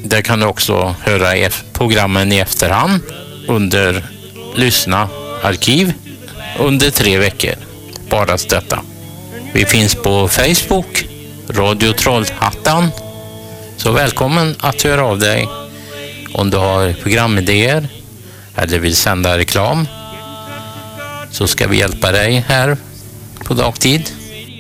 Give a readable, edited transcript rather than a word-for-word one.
Där kan du också höra programmen i efterhand under Lyssna arkiv under 3 veckor. Bara detta. Vi finns på Facebook, Radio Trollhättan. Så välkommen att höra av dig om du har programidéer eller vill sända reklam. Så ska vi hjälpa dig här på dagtid.